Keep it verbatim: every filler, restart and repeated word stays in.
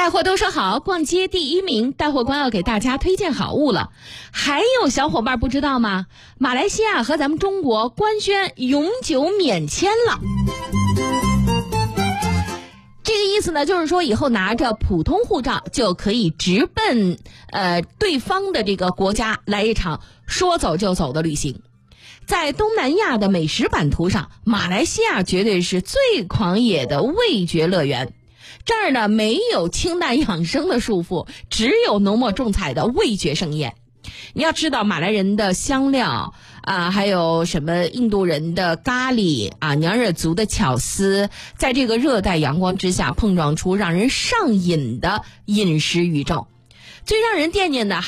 带货都说好，逛街第一名，带货官要给大家推荐好物了。还有小伙伴不知道吗？马来西亚和咱们中国官宣永久免签了。这个意思呢，就是说以后拿着普通护照就可以直奔呃对方的这个国家来一场说走就走的旅行。在东南亚的美食版图上，马来西亚绝对是最狂野的味觉乐园。这儿呢没有清淡养生的束缚，只有浓墨重彩的味觉盛宴。你要知道马来人的香料啊，还有什么印度人的咖喱啊，娘惹族的巧思，在这个热带阳光之下碰撞出让人上瘾的饮食宇宙。最让人惦念的